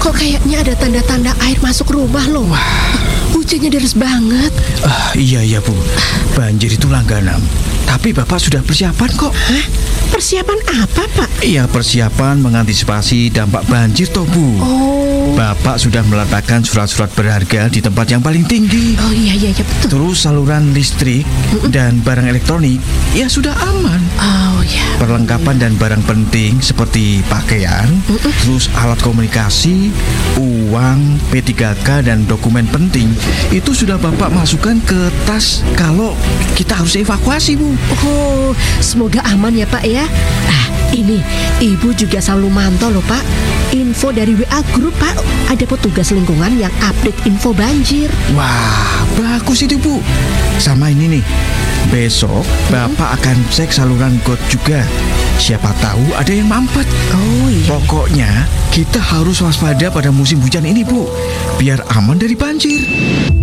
Kok kayaknya ada tanda-tanda air masuk rumah loh. Hujannya deras banget. Iya Bu, banjir itu langganan. Tapi Bapak sudah persiapan kok. Hah? Persiapan apa, Pak? Iya, persiapan mengantisipasi dampak banjir toh Bu. Oh. Bapak sudah meletakkan surat-surat berharga di tempat yang paling tinggi. Oh iya betul. Terus saluran listrik dan barang elektronik ya sudah aman. Oh ya. Perlengkapan dan barang penting seperti pakaian, terus alat komunikasi, uang, P3K dan dokumen penting itu sudah Bapak masukkan ke tas kalau kita harus evakuasi Bu. Oh, semoga aman ya Pak ya. Ini Ibu juga selalu mantau loh Pak. Info dari WA Group Pak. Ada petugas lingkungan yang update info banjir. Wah, bagus itu Bu. Sama ini nih, besok Bapak akan cek saluran got juga. Siapa tahu ada yang mampet. Oh iya. Pokoknya kita harus waspada pada musim hujan ini Bu, biar aman dari banjir.